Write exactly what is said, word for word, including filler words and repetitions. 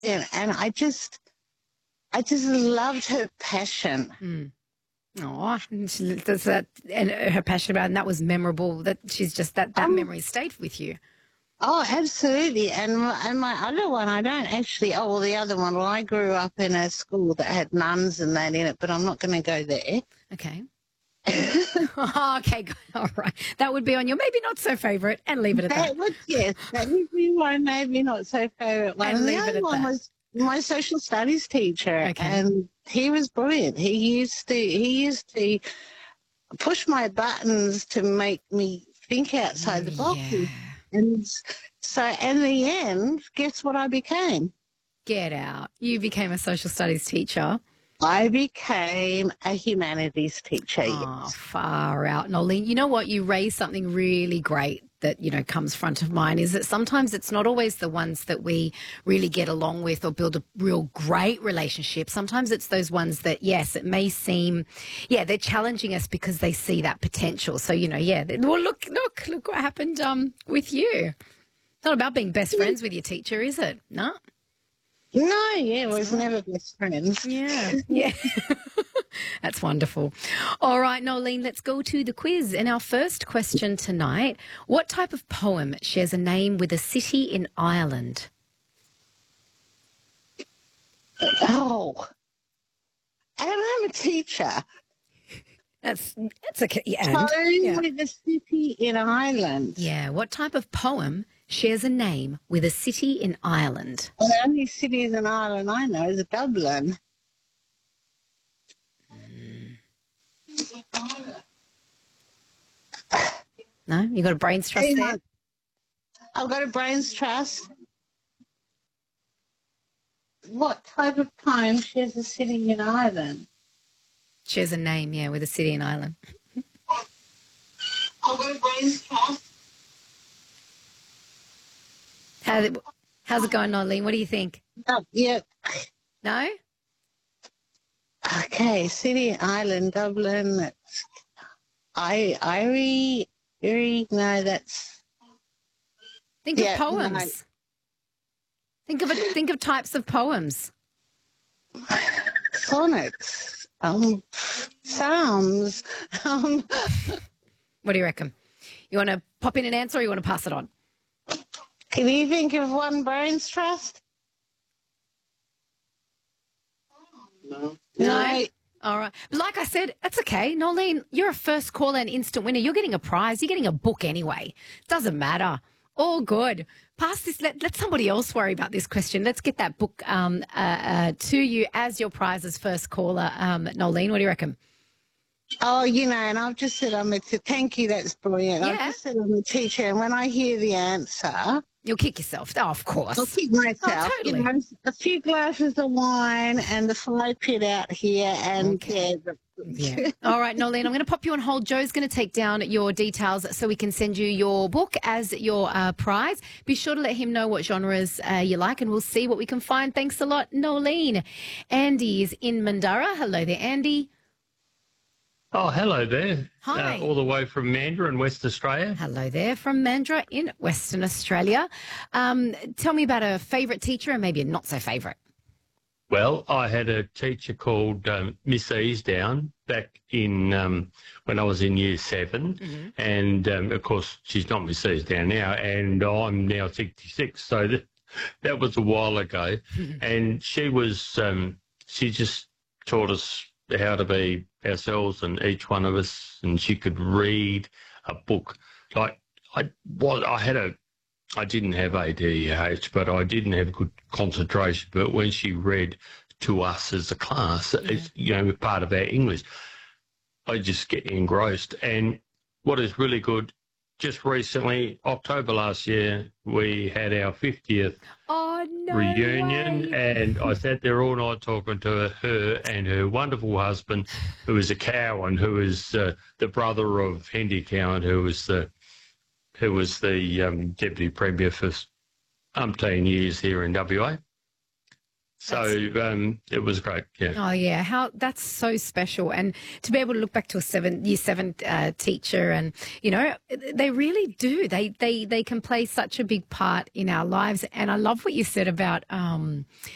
and, and I just, I just loved her passion. Mm. Oh, does that, and her passion about, and that was memorable. That she's just that that Um, memory stayed with you. Oh, absolutely. And my, and my other one, I don't actually, oh, well, the other one, well, I grew up in a school that had nuns and that in it, but I'm not going to go there. Okay. Oh, okay, good. All right. That would be on your maybe not so favourite, and leave it at that. That would, yes, that would be my maybe not so favourite one. And And the leave it other at one that. was my social studies teacher, Okay. and he was brilliant. He used to, he used to push my buttons to make me think outside the box. Yeah. And so in the end, guess what I became? Get out. You became a social studies teacher. I became a humanities teacher. Oh, Yes. far out, Nolene. You know what? You raised something really great that, you know, comes front of mind is that sometimes it's not always the ones that we really get along with or build a real great relationship. Sometimes it's those ones that, yes, it may seem, yeah, they're challenging us because they see that potential. So, you know, yeah, well, look, look, look what happened um, with you. It's not about being best friends with your teacher, is it? No? No, yeah, we was never best friends. Yeah, yeah. That's wonderful. All right, Nolene, let's go to the quiz. And our first question tonight, what type of poem shares a name with a city in Ireland? Oh, and I'm a teacher. That's that's okay. Yeah, and? Poem Yeah. with a city in Ireland. Yeah, what type of poem shares a name with a city in Ireland? Well, the only cities in Ireland I know is Dublin. No? You got a brains trust Hang there? on. I've got a brains trust. What type of poem shares a city in Ireland? Shares a name, yeah, with a city in Ireland. I've got a brains trust. How, how's it going, Nolene? What do you think? Oh, yeah. No? Okay, city, island, Dublin. That's I, Irie, Erie. No, that's Think Yeah, of no. poems. Think of it. Think of types of poems. sonnets. Um, psalms. Um, What do you reckon? You want to pop in an answer or you want to pass it on? can you think of one brains trust? No. No? All right. Like I said, that's okay. Nolene, you're a first caller and instant winner. You're getting a prize. You're getting a book anyway. Doesn't matter. All good. Pass this. Let, let somebody else worry about this question. Let's get that book um, uh, uh, to you as your prize as first caller. Um, Nolene, what do you reckon? Oh, you know, and I've just said I'm a t- thank you, that's brilliant. I've Yeah. just said I'm a teacher, and when I hear the answer, You'll kick yourself. Oh, of course. I'll kick myself. Oh, totally. You know, a few glasses of wine and the fly pit out here, and Okay. yeah, the, Yeah. All right, Nolene, I'm going to pop you on hold. Joe's going to take down your details so we can send you your book as your uh, prize. Be sure to let him know what genres uh, you like, and we'll see what we can find. Thanks a lot, Nolene. Andy is in Mandurah. Hello there, Andy. Oh, hello there. Hi. Uh, all the way from Mandurah in West Australia. Hello there from Mandurah in Western Australia. Um, tell me about a favourite teacher and maybe a not so favourite. Well, I had a teacher called um, Miss Easdown back in um, when I was in year seven. Mm-hmm. And, um, of course, she's not Miss Easdown now, and I'm now sixty-six. So that, that was a while ago. And she was, um, she just taught us how to be ourselves and each one of us, and she could read a book. Like I was, I had a, I didn't have A D H, but I didn't have good concentration. But when she read to us as a class, Yeah. it's, you know, part of our English, I just get engrossed. And what is really good, just recently, October last year, we had our fiftieth Oh, no reunion, way. and I sat there all night talking to her and her wonderful husband, who is a Cowan, who is uh, the brother of Hendy Cowan, who was the who was the um, deputy premier for umpteen years here in W A. So um, it was great, yeah. Oh yeah, how that's so special, and to be able to look back to a seven year seven uh, teacher, and you know they really do. They they they can play such a big part in our lives, and I love what you said about um,